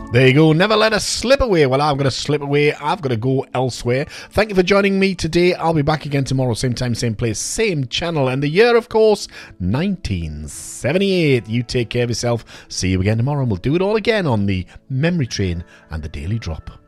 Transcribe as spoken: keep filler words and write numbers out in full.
There you go. Never let us slip away. Well, I'm going to slip away. I've got to go elsewhere. Thank you for joining me today. I'll be back again tomorrow, same time, same place, same channel. And the year, of course, nineteen seventy-eight. You take care of yourself. See you again tomorrow, and we'll do it all again on the Memory Train and the Daily Drop.